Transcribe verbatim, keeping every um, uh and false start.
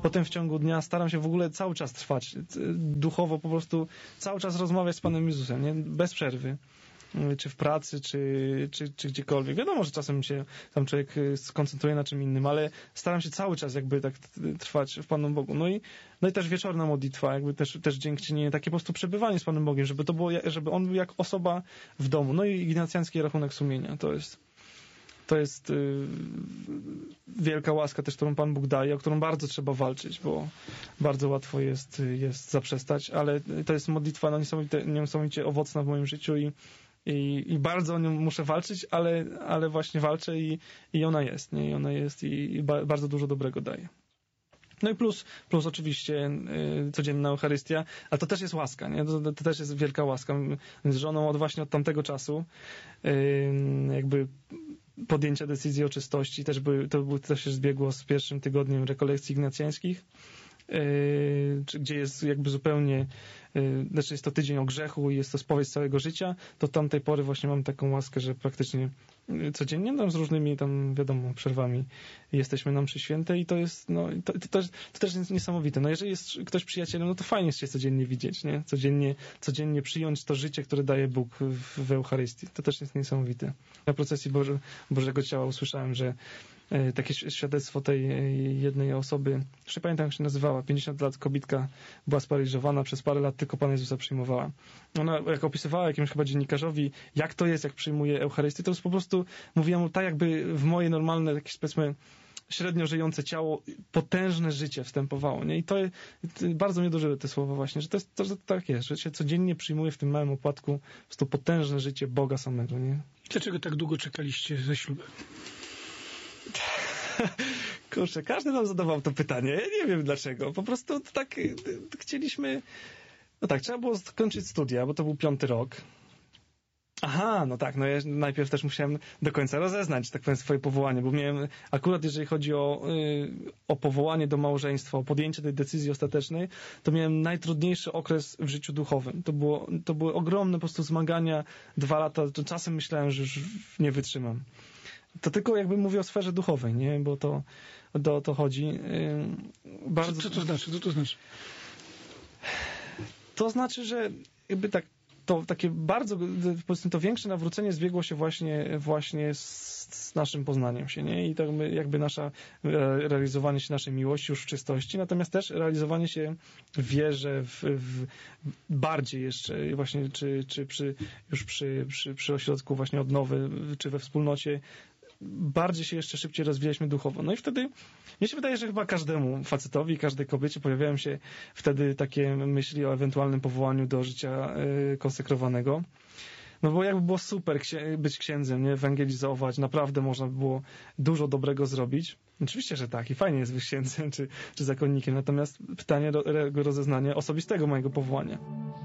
potem w ciągu dnia staram się w ogóle cały czas trwać, duchowo po prostu cały czas rozmawiać z Panem Jezusem, nie? Bez przerwy. Czy w pracy, czy, czy, czy gdziekolwiek. Wiadomo, że czasem się tam człowiek skoncentruje na czym innym, ale staram się cały czas jakby tak trwać w Panu Bogu. No i, no i też wieczorna modlitwa, jakby też, też dziękczynienie, takie po prostu przebywanie z Panem Bogiem, żeby to było, żeby on był jak osoba w domu. No i ignacjański rachunek sumienia, to jest to jest yy, wielka łaska też, którą Pan Bóg daje, o którą bardzo trzeba walczyć, bo bardzo łatwo jest, jest zaprzestać, ale to jest modlitwa no, niesamowicie, niesamowicie owocna w moim życiu i I, i bardzo o nią muszę walczyć, ale, ale właśnie walczę i, i ona jest, nie? I ona jest i, i ba, bardzo dużo dobrego daje. No i plus, plus oczywiście y, codzienna Eucharystia, a to też jest łaska, nie? To, to też jest wielka łaska. Z żoną od właśnie od tamtego czasu y, jakby podjęcia decyzji o czystości, też by, to, by, to się zbiegło z pierwszym tygodniem rekolekcji ignacjańskich, Yy, gdzie jest jakby zupełnie, yy, znaczy jest to tydzień o grzechu i jest to spowiedź całego życia, to od tamtej pory właśnie mam taką łaskę, że praktycznie yy, codziennie, no, z różnymi tam, wiadomo, przerwami jesteśmy na mszy świętej i to jest, no, to, to, też, to też jest niesamowite. No, jeżeli jest ktoś przyjacielem, no to fajnie jest się codziennie widzieć, nie? Codziennie, codziennie przyjąć to życie, które daje Bóg w, w Eucharystii. To też jest niesamowite. Na procesji Boże, Bożego Ciała usłyszałem, że yy, takie świadectwo tej yy, jednej osoby, jeszcze pamiętam jak się nazywała, pięćdziesiąt lat kobitka była sparyżowana, przez parę lat tylko Pana Jezusa przyjmowała. Ona jak opisywała jakiemuś chyba dziennikarzowi, jak to jest, jak przyjmuje Eucharystię, to już po prostu mówiła mu tak, jakby w moje normalne, jakieś powiedzmy średnio żyjące ciało, potężne życie wstępowało, nie? I to, to bardzo mnie dożyły te słowa właśnie, że to jest to, że to tak jest, że się codziennie przyjmuje w tym małym opłatku po prostu potężne życie Boga samego, nie? Dlaczego tak długo czekaliście ze ślubem? Kurczę, każdy nam zadawał to pytanie. Ja nie wiem dlaczego. Po prostu tak chcieliśmy... No tak, trzeba było skończyć studia, bo to był piąty rok. Aha, no tak, no ja najpierw też musiałem do końca rozeznać, tak powiem, swoje powołanie, bo miałem, akurat jeżeli chodzi o, yy, o powołanie do małżeństwa, o podjęcie tej decyzji ostatecznej, to miałem najtrudniejszy okres w życiu duchowym. To było, to były ogromne po prostu zmagania, dwa lata, to czasem myślałem, że już nie wytrzymam. To tylko jakby mówię o sferze duchowej, nie? Bo to o to chodzi. Yy, bardzo... Co, co to znaczy? Co to znaczy? To znaczy, że jakby tak to takie bardzo, powiedzmy, to większe nawrócenie zbiegło się właśnie, właśnie z, z naszym poznaniem się, nie? I to jakby nasza, realizowanie się naszej miłości już w czystości, natomiast też realizowanie się w wierze, w, w bardziej jeszcze właśnie, czy, czy przy, już przy, przy, przy ośrodku właśnie odnowy, czy we wspólnocie, bardziej się jeszcze szybciej rozwijaliśmy duchowo. No i wtedy, mnie się wydaje, że chyba każdemu facetowi, każdej kobiecie pojawiają się wtedy takie myśli o ewentualnym powołaniu do życia y, konsekrowanego. No bo jakby było super księ- być księdzem, nie? Ewangelizować, naprawdę można by było dużo dobrego zrobić. Oczywiście, że tak i fajnie jest być księdzem czy, czy zakonnikiem, natomiast pytanie do, do rozeznania osobistego mojego powołania.